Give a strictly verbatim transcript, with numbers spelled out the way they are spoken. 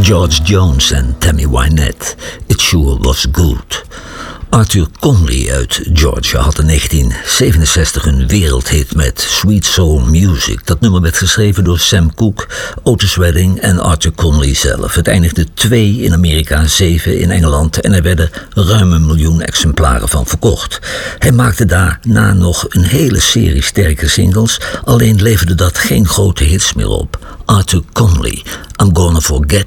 George Jones en Tammy Wynette. It Sure Was Good. Arthur Conley uit Georgia had in negentien zevenenzestig een wereldhit met Sweet Soul Music. Dat nummer werd geschreven door Sam Cooke, Otis Redding en Arthur Conley zelf. Het eindigde twee in Amerika, zeven in Engeland en er werden ruim een miljoen exemplaren van verkocht. Hij maakte daarna nog een hele serie sterke singles, alleen leverde dat geen grote hits meer op. Arthur Conley, I'm Gonna Forget